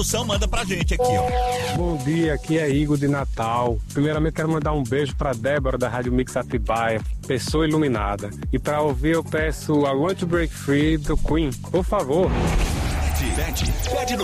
Manda pra gente aqui, ó. Bom dia, aqui é Igor de Natal. Primeiramente quero mandar um beijo pra Débora da Rádio Mix Atibaia, pessoa iluminada. E pra ouvir eu peço I Want to Break Free do Queen, por favor. Pede